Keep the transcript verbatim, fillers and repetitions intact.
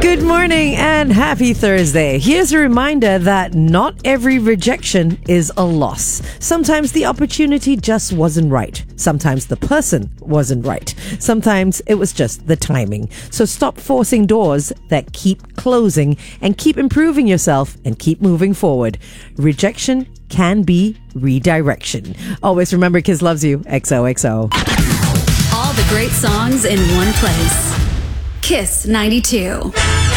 Good morning and happy Thursday. Here's a reminder that not every rejection is a loss. Sometimes the opportunity just wasn't right. Sometimes the person wasn't right. Sometimes it was just the timing. So stop forcing doors that keep closing and keep improving yourself and keep moving forward. Rejection can be redirection. Always remember, Kiss loves you. X O X O. All the great songs in one place. Kiss ninety-two.